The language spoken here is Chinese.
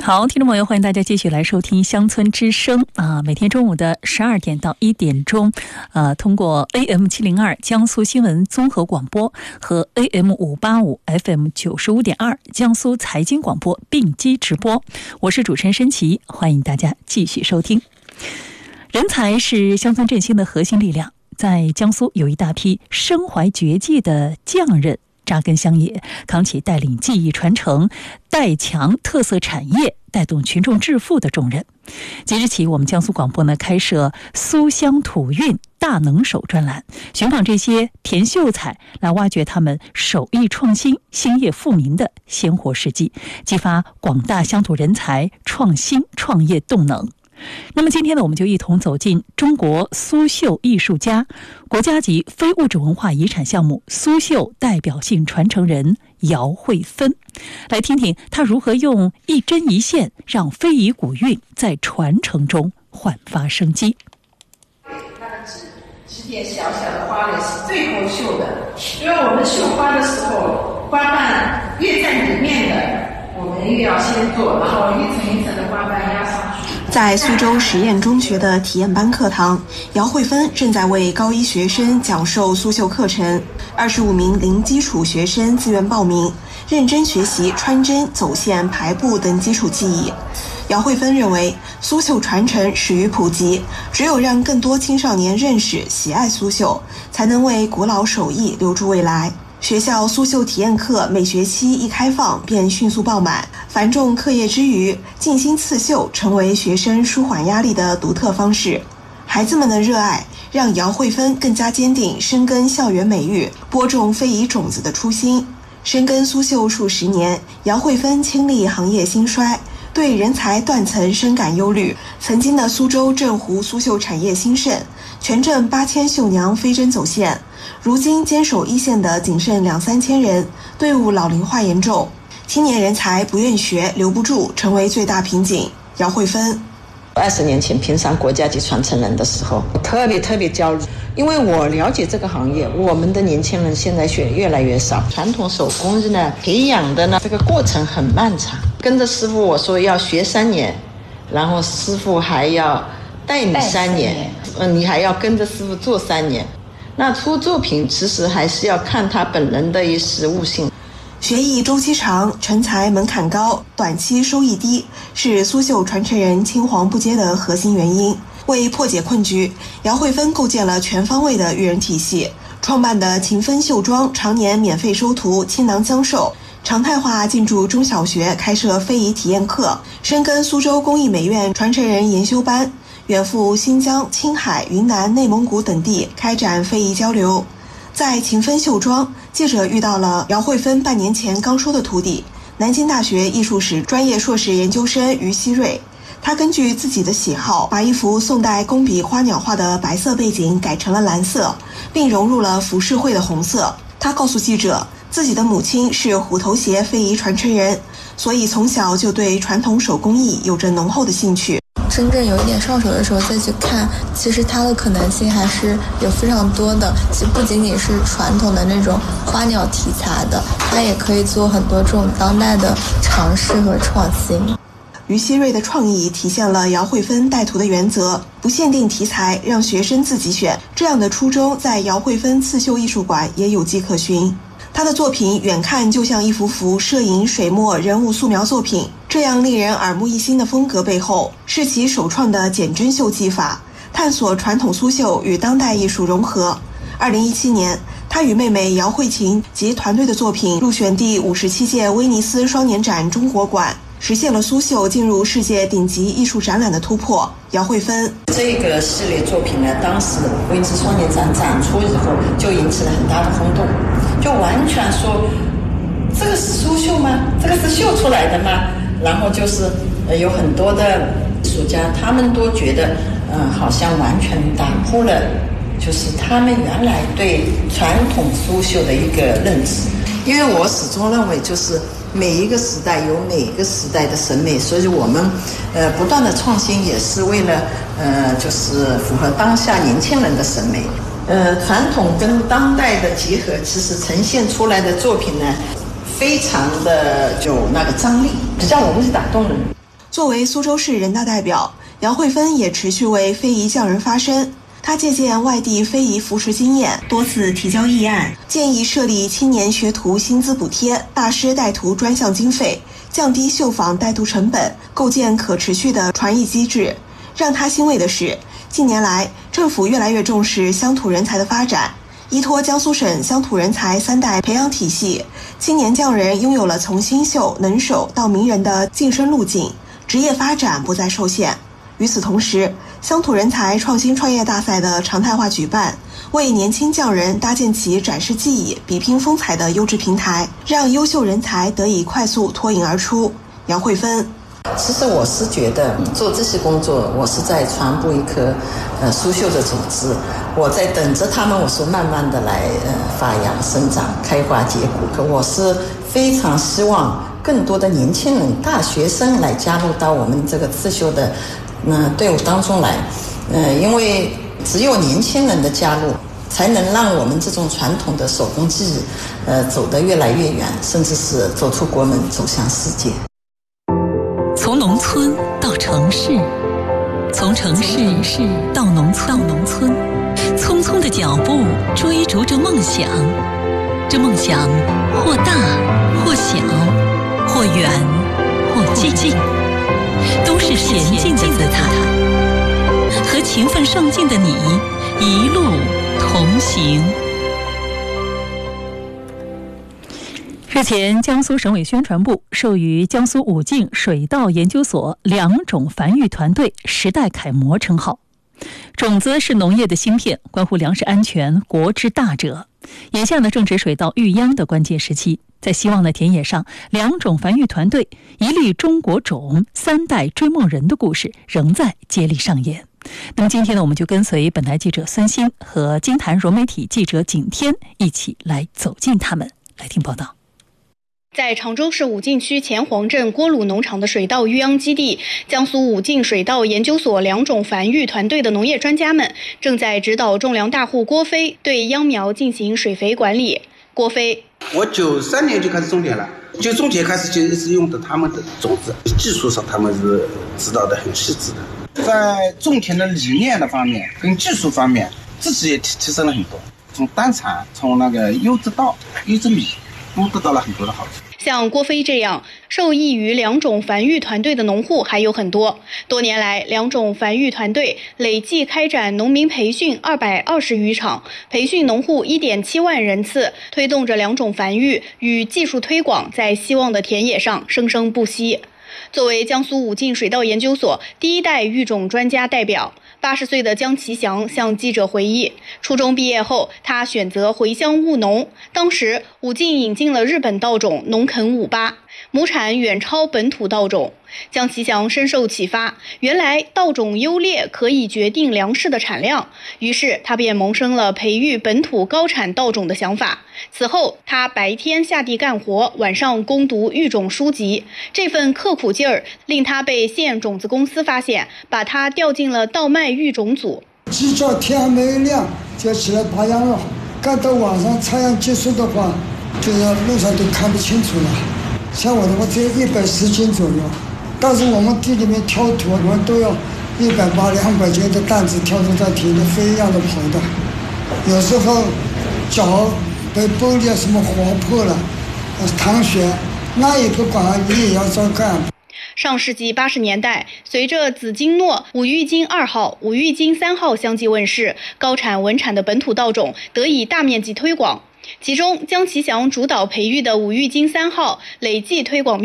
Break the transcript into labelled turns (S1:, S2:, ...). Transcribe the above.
S1: 好，听众朋友，欢迎大家继续来收听乡村之声每天中午的12点到1点钟，通过 AM702 江苏新闻综合广播和 AM585 FM95.2 江苏财经广播并机直播。我是主持人申琦，欢迎大家继续收听。人才是乡村振兴的核心力量，在江苏有一大批身怀绝技的匠人扎根乡野，扛起带领技艺传承、带强特色产业、带动群众致富的重任。即日起，我们江苏广播开设苏乡土韵大能手专栏，寻访这些田秀才，来挖掘他们手艺创新、兴业富民的鲜活事迹，激发广大乡土人才创新创业动能。那么今天呢，我们就一同走进中国苏绣艺术家、国家级非物质文化遗产项目苏绣代表性传承人姚慧芬，来听听他如何用一针一线让非遗古韵在传承中焕发生机。
S2: 它的指点小小的花蕾是最后绣的，因为我们绣花的时候，花瓣越在里面的，我们越要先做，然后一层一层的花瓣压上去。
S3: 在苏州实验中学的体验班课堂，姚慧芬正在为高一学生讲授苏绣课程。25名零基础学生自愿报名，认真学习穿针、走线、排布等基础技艺。姚慧芬认为，苏绣传承始于普及，只有让更多青少年认识、喜爱苏绣，才能为古老手艺留住未来。学校苏绣体验课每学期一开放便迅速爆满，繁重课业之余，静心刺绣成为学生舒缓压力的独特方式。孩子们的热爱让姚慧芬更加坚定深耕校园美育、播种非遗种子的初心。深耕苏绣数十年，姚慧芬亲历行业兴衰，对人才断层深感忧虑。曾经的苏州镇湖苏绣产业兴盛，全镇8000绣娘飞针走线，如今坚守一线的仅剩2-3千人，队伍老龄化严重，青年人才不愿学、留不住，成为最大瓶颈。姚慧芬
S2: 20年前评上国家级传承人的时候，我特别焦虑，因为我了解这个行业，我们的年轻人现在学越来越少，传统手工艺呢培养的呢这个过程很漫长，跟着师傅我说要学3年，然后师傅还要带你3年，你还要跟着师傅做3年。那出作品其实还是要看他本人的一实务性。
S3: 学艺周期长，成才门槛高，短期收益低，是苏绣传承人青黄不接的核心原因。为破解困局，姚慧芬构建了全方位的育人体系，创办的勤奋绣庄常年免费收徒，倾囊相授，常态化进驻中小学，开设非遗体验课，深耕苏州工艺美院传承人研修班，远赴新疆、青海、云南、内蒙古等地开展非遗交流。在勤奋绣庄，记者遇到了姚慧芬半年前刚收的徒弟，南京大学艺术史专业硕士研究生于希瑞。他根据自己的喜好，把一幅宋代工笔花鸟画的白色背景改成了蓝色，并融入了浮世绘的红色。他告诉记者，自己的母亲是虎头鞋非遗传承人，所以从小就对传统手工艺有着浓厚的兴趣。
S4: 真正有一点上手的时候再去看，其实它的可能性还是有非常多的，其实不仅仅是传统的那种花鸟题材的，它也可以做很多这种当代的尝试和创新。
S3: 于希瑞的创意体现了姚慧芬带徒的原则，不限定题材，让学生自己选，这样的初衷在姚慧芬刺绣艺术馆也有迹可循。他的作品远看就像一幅幅摄影、水墨、人物素描作品，这样令人耳目一新的风格背后，是其首创的减针绣技法，探索传统苏绣与当代艺术融合。2017年，他与妹妹姚慧琴及团队的作品入选第57届威尼斯双年展中国馆，实现了苏绣进入世界顶级艺术展览的突破。姚慧芬
S2: 这个系列作品呢，当时威尼斯双年展展出以后就引起了很大的轰动，就完全说这个是苏绣吗？这个是绣出来的吗？然后就是有很多的艺术家，他们都觉得好像完全打破了就是他们原来对传统苏绣的一个认知。因为我始终认为就是每一个时代有每个时代的审美，所以我们不断的创新也是为了就是符合当下年轻人的审美。传统跟当代的结合，其实呈现出来的作品呢非常的有那个张力，比较容易打动人。
S3: 作为苏州市人大代表，杨慧芬也持续为非遗匠人发声。她借鉴外地非遗扶持经验，多次提交议案，建议设立青年学徒薪资补贴、大师带徒专项经费，降低绣坊带徒成本，构建可持续的传艺机制。让她欣慰的是，近年来政府越来越重视乡土人才的发展，依托江苏省乡土人才3代培养体系，青年匠人拥有了从新秀、能手到名人的晋升路径，职业发展不再受限。与此同时，乡土人才创新创业大赛的常态化举办，为年轻匠人搭建起展示技艺、比拼风采的优质平台，让优秀人才得以快速脱颖而出。杨慧芬：
S2: 其实我是觉得做这些工作，我是在传播一颗苏绣的种子，我在等着他们，我是慢慢的来发芽、生长、开花结果。可我是非常希望更多的年轻人、大学生来加入到我们这个刺绣的队伍当中来，因为只有年轻人的加入，才能让我们这种传统的手工技艺走得越来越远，甚至是走出国门，走向世界。
S1: 从农村到城市，从城市到农村，匆匆的脚步追逐着梦想，这梦想或大或小，或远或近，都是前进的姿态，和勤奋上进的你一路同行。日前，江苏省委宣传部授予江苏武进水稻研究所2种繁育团队时代楷模称号。种子是农业的芯片，关乎粮食安全，国之大者。眼下呢，正值水稻育秧的关键时期，在希望的田野上，2种繁育团队一粒中国种3代追梦人的故事仍在接力上演。那么今天呢，我们就跟随本台记者孙鑫和金坛融媒体记者景天一起来走进他们，来听报道。
S5: 在常州市武进区前黄镇郭鲁农场的水稻育秧基地，江苏武进水稻研究所2种繁育团队的农业专家们正在指导种粮大户郭飞对秧苗进行水肥管理。郭飞：
S6: 我93年就开始种田了，就种田开始就一直用的他们的种子，技术上他们是指导的很细致的，在种田的理念的方面跟技术方面自己也提升了很多，从单产，从那个优质稻、优质米都得到了很多的好处。
S5: 像郭飞这样受益于2种繁育团队的农户还有很多。多年来，2种繁育团队累计开展农民培训220余场，培训农户1.7万人次，推动着2种繁育与技术推广在希望的田野上生生不息。作为江苏武进水稻研究所第1代育种专家代表，80岁的江其祥向记者回忆，初中毕业后，他选择回乡务农。当时，武进引进了日本稻种农垦58，亩产远超本土稻种。江其祥深受启发，原来稻种优劣可以决定粮食的产量，于是他便萌生了培育本土高产稻种的想法。此后，他白天下地干活，晚上攻读育种书籍。这份刻苦劲儿令他被县种子公司发现，把他调进了稻麦育种组。
S7: 只叫天还没亮就起来拔秧了，干到晚上插秧结束的话，就是路上都看不清楚了。像我的话只有110斤左右，但是我们地里面挑土，我们都要180、200斤的担子挑着在田里飞一样的跑的，有时候脚被玻璃什么划破了，淌血，那也不管，你也要照干。
S5: 上世纪80年代，随着紫金诺、五育金2号、五育金3号相继问世，高产稳产的本土稻种得以大面积推广。其中，江其祥主导培育的五育金3号累计推广